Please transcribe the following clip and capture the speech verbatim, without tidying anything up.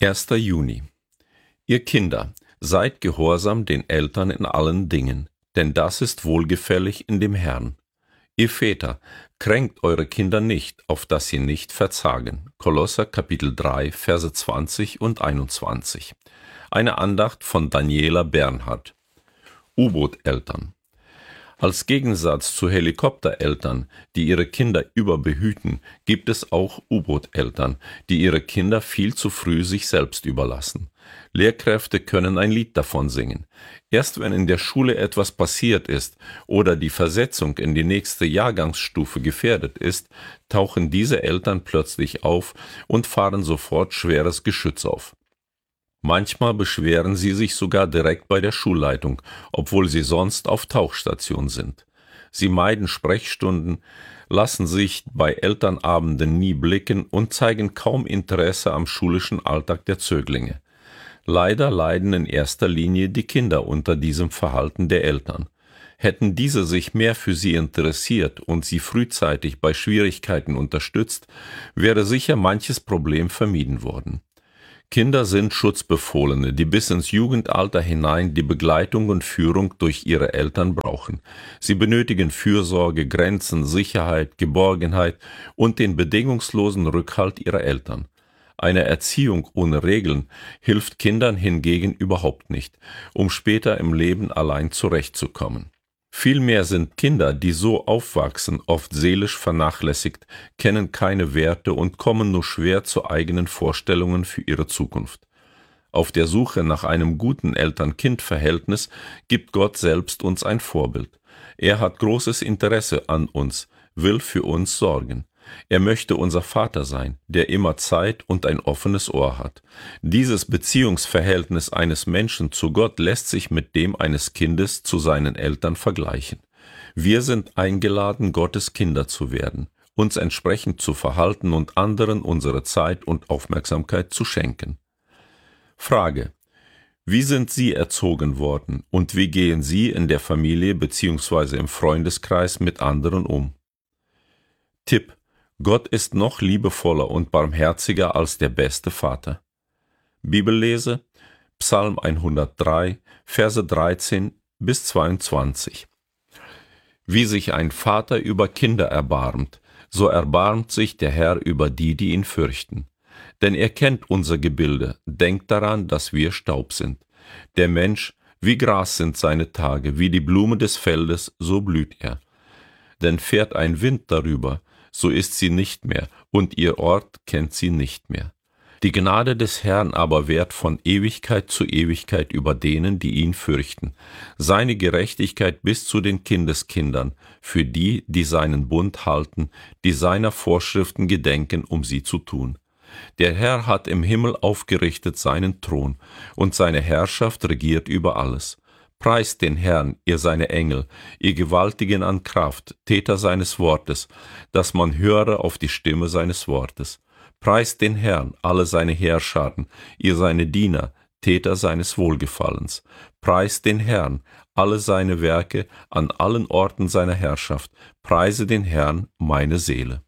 erster Juni. Ihr Kinder, seid gehorsam den Eltern in allen Dingen, denn das ist wohlgefällig in dem Herrn. Ihr Väter, kränkt eure Kinder nicht, auf dass sie nicht verzagen. Kolosser Kapitel drei, Verse zwanzig und einundzwanzig. Eine Andacht von Daniela Bernhardt. U-Boot-Eltern. Als Gegensatz zu Helikoptereltern, die ihre Kinder überbehüten, gibt es auch U-Boot-Eltern, die ihre Kinder viel zu früh sich selbst überlassen. Lehrkräfte können ein Lied davon singen. Erst wenn in der Schule etwas passiert ist oder die Versetzung in die nächste Jahrgangsstufe gefährdet ist, tauchen diese Eltern plötzlich auf und fahren sofort schweres Geschütz auf. Manchmal beschweren sie sich sogar direkt bei der Schulleitung, obwohl sie sonst auf Tauchstation sind. Sie meiden Sprechstunden, lassen sich bei Elternabenden nie blicken und zeigen kaum Interesse am schulischen Alltag der Zöglinge. Leider leiden in erster Linie die Kinder unter diesem Verhalten der Eltern. Hätten diese sich mehr für sie interessiert und sie frühzeitig bei Schwierigkeiten unterstützt, wäre sicher manches Problem vermieden worden. Kinder sind Schutzbefohlene, die bis ins Jugendalter hinein die Begleitung und Führung durch ihre Eltern brauchen. Sie benötigen Fürsorge, Grenzen, Sicherheit, Geborgenheit und den bedingungslosen Rückhalt ihrer Eltern. Eine Erziehung ohne Regeln hilft Kindern hingegen überhaupt nicht, um später im Leben allein zurechtzukommen. Vielmehr sind Kinder, die so aufwachsen, oft seelisch vernachlässigt, kennen keine Werte und kommen nur schwer zu eigenen Vorstellungen für ihre Zukunft. Auf der Suche nach einem guten Eltern-Kind-Verhältnis gibt Gott selbst uns ein Vorbild. Er hat großes Interesse an uns, will für uns sorgen. Er möchte unser Vater sein, der immer Zeit und ein offenes Ohr hat. Dieses Beziehungsverhältnis eines Menschen zu Gott lässt sich mit dem eines Kindes zu seinen Eltern vergleichen. Wir sind eingeladen, Gottes Kinder zu werden, uns entsprechend zu verhalten und anderen unsere Zeit und Aufmerksamkeit zu schenken. Frage: Wie sind Sie erzogen worden und wie gehen Sie in der Familie bzw. im Freundeskreis mit anderen um? Tipp: Gott ist noch liebevoller und barmherziger als der beste Vater. Bibellese: Psalm hundertdrei, Verse dreizehn bis zweiundzwanzig. Wie sich ein Vater über Kinder erbarmt, so erbarmt sich der Herr über die, die ihn fürchten. Denn er kennt unser Gebilde, denkt daran, dass wir Staub sind. Der Mensch, wie Gras sind seine Tage, wie die Blume des Feldes, so blüht er. Denn fährt ein Wind darüber, so ist sie nicht mehr, und ihr Ort kennt sie nicht mehr. Die Gnade des Herrn aber währt von Ewigkeit zu Ewigkeit über denen, die ihn fürchten. Seine Gerechtigkeit bis zu den Kindeskindern, für die, die seinen Bund halten, die seiner Vorschriften gedenken, um sie zu tun. Der Herr hat im Himmel aufgerichtet seinen Thron, und seine Herrschaft regiert über alles. Preist den Herrn, ihr seine Engel, ihr Gewaltigen an Kraft, Täter seines Wortes, dass man höre auf die Stimme seines Wortes. Preist den Herrn, alle seine Heerscharen, ihr seine Diener, Täter seines Wohlgefallens. Preist den Herrn, alle seine Werke an allen Orten seiner Herrschaft. Preise den Herrn, meine Seele.